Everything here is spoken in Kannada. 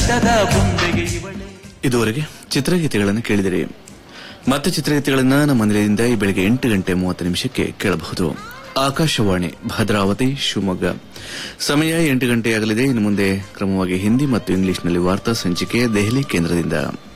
ಗಡ್ಡದ ಬೊಂಬೆಗೆ ಇವಳೆ. ಇದುವರೆಗೆ ಚಿತ್ರಗೀತೆಗಳನ್ನು ಕೇಳಿದಿರಿ. ಮತ್ತೆ ಚಿತ್ರಗೀತೆಗಳನ್ನ ನಮ್ಮ ನಿಲಯದಿಂದ ಈ ಬೆಳಗ್ಗೆ 8:30 ಕೇಳಬಹುದು. ಆಕಾಶವಾಣಿ ಭದ್ರಾವತಿ ಶಿವಮೊಗ್ಗ. ಸಮಯ 8 ಗಂಟೆಯಾಗಲಿದೆ. ಇನ್ನು ಮುಂದೆ ಕ್ರಮವಾಗಿ ಹಿಂದಿ ಮತ್ತು ಇಂಗ್ಲಿಷ್ನಲ್ಲಿ ವಾರ್ತಾ ಸಂಚಿಕೆ ದೆಹಲಿ ಕೇಂದ್ರದಿಂದ.